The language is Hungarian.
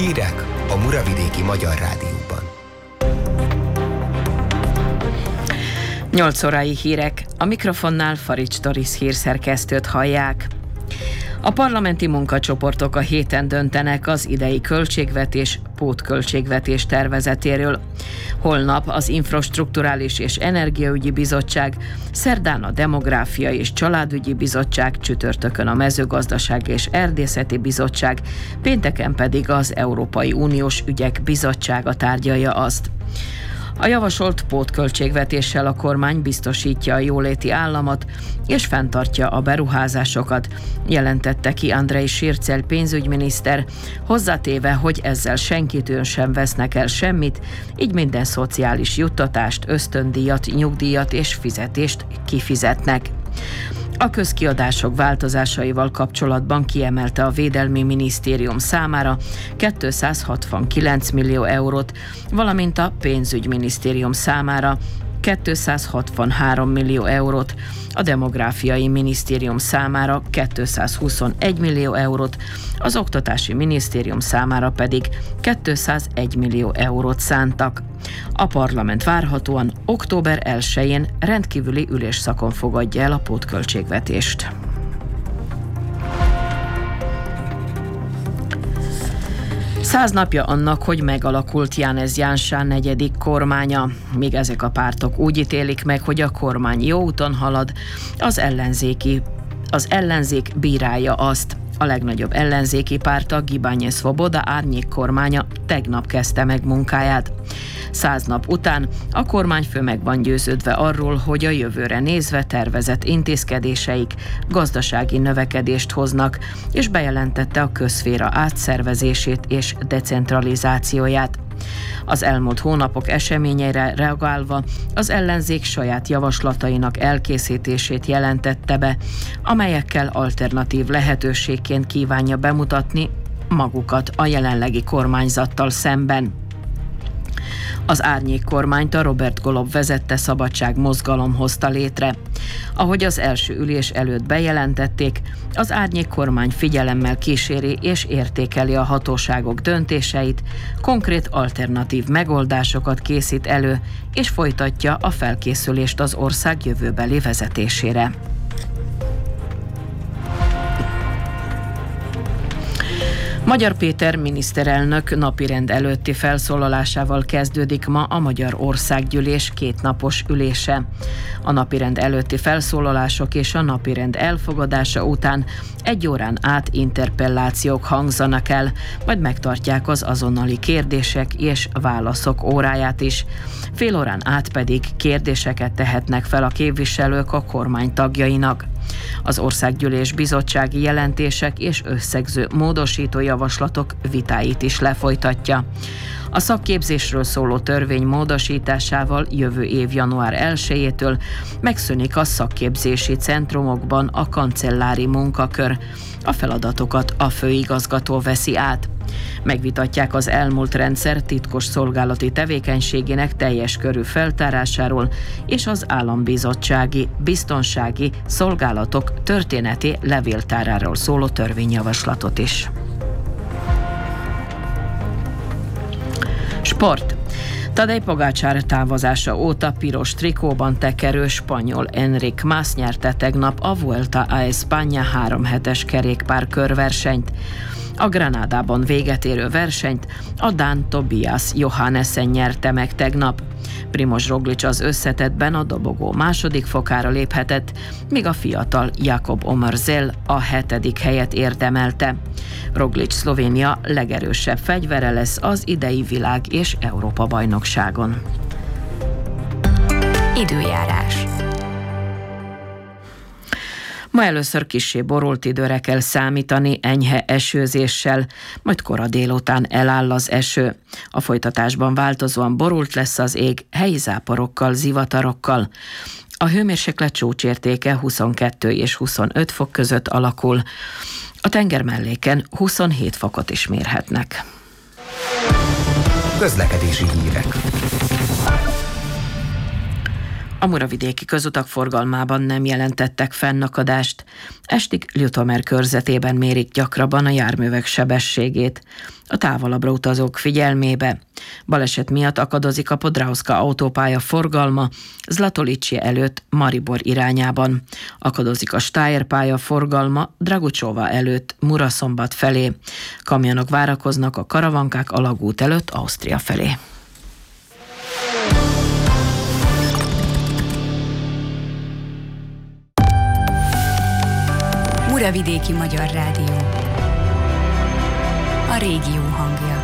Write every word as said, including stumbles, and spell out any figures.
Hírek a Muravidéki Magyar Rádióban. nyolc órai hírek. A mikrofonnál Farics Doris hírszerkesztőt hallják. A parlamenti munkacsoportok a héten döntenek az idei költségvetés, pótköltségvetés tervezetéről. Holnap az Infrastrukturális és Energiaügyi Bizottság, szerdán a Demográfiai és Családügyi Bizottság, csütörtökön a Mezőgazdasági és Erdészeti Bizottság, pénteken pedig az Európai Uniós Ügyek Bizottsága tárgyalja azt. A javasolt pótköltségvetéssel a kormány biztosítja a jóléti államot és fenntartja a beruházásokat, jelentette ki Andrej Sircel pénzügyminiszter, hozzátéve, hogy ezzel senkitől sem vesznek el semmit, így minden szociális juttatást, ösztöndíjat, nyugdíjat és fizetést kifizetnek. A közkiadások változásaival kapcsolatban kiemelte a Védelmi Minisztérium számára kétszázhatvankilenc millió eurót, valamint a Pénzügyminisztérium számára kétszázhatvanhárom millió eurót, a Demográfiai Minisztérium számára kétszázhuszonegy millió eurót, az Oktatási Minisztérium számára pedig kétszázegy millió eurót szántak. A parlament várhatóan október elsején rendkívüli ülésszakon fogadja el a pótköltségvetést. Száz napja annak, hogy megalakult Janez Janša negyedik kormánya. Míg ezek a pártok úgy ítélik meg, hogy a kormány jó úton halad, az ellenzéki, az ellenzék bírálja azt. A legnagyobb ellenzéki párt, a Gibanje Svoboda árnyék kormánya tegnap kezdte meg munkáját. Száz nap után a kormányfő meg van győződve arról, hogy a jövőre nézve tervezett intézkedéseik gazdasági növekedést hoznak, és bejelentette a közszféra átszervezését és decentralizációját. Az elmúlt hónapok eseményeire reagálva az ellenzék saját javaslatainak elkészítését jelentette be, amelyekkel alternatív lehetőségként kívánja bemutatni magukat a jelenlegi kormányzattal szemben. Az árnyék kormányt a Robert Golob vezette szabadságmozgalom hozta létre. Ahogy az első ülés előtt bejelentették, az árnyék kormány figyelemmel kíséri és értékeli a hatóságok döntéseit, konkrét alternatív megoldásokat készít elő, és folytatja a felkészülést az ország jövőbeli vezetésére. Magyar Péter miniszterelnök napirend előtti felszólalásával kezdődik ma a Magyar Országgyűlés kétnapos ülése. A napirend előtti felszólalások és a napirend elfogadása után egy órán át interpellációk hangzanak el, majd megtartják az azonnali kérdések és válaszok óráját is. Fél órán át pedig kérdéseket tehetnek fel a képviselők a kormány tagjainak. Az Országgyűlés bizottsági jelentések és összegző módosító javaslatok vitáit is lefolytatja. A szakképzésről szóló törvény módosításával jövő év január elsejétől megszűnik a szakképzési centrumokban a kancellári munkakör. A feladatokat a főigazgató veszi át. Megvitatják az elmúlt rendszer titkos szolgálati tevékenységének teljes körű feltárásáról és az állambizottsági, biztonsági szolgálatok történeti levéltáráról szóló törvényjavaslatot is. Sport. Tadej Pogačar távozása óta piros trikóban tekerő spanyol Enric Mas nyerte tegnap a Vuelta a España három hetes kerékpár körversenyt. A Granadában véget érő versenyt a dán Tobias Johannesen nyerte meg tegnap. Primož Roglič az összetettben a dobogó második fokára léphetett, míg a fiatal Jakob Omerzel a hetedik helyet érdemelte. Roglič Szlovénia legerősebb fegyvere lesz az idei világ- és Európa-bajnokságon. Időjárás. Ma először kissé borult időre kell számítani, enyhe esőzéssel, majd kora délután eláll az eső. A folytatásban változóan borult lesz az ég, helyi záporokkal, zivatarokkal. A hőmérséklet csúcsértéke huszonkettő és huszonöt fok között alakul. A tengermelléken huszonhét fokot is mérhetnek. Közlekedési hírek. A muravidéki közutak forgalmában nem jelentettek fennakadást. Estig Ljutomer körzetében mérik gyakrabban a járművek sebességét. A távolabbra utazók figyelmébe. Baleset miatt akadozik a Podravska autópálya forgalma Zlatolicsi előtt Maribor irányában. Akadozik a Steyr pálya forgalma Dragucsova előtt Muraszombat felé. Kamionok várakoznak a Karavankák alagút előtt Ausztria felé. Muravidéki Magyar Rádió. A régió hangja.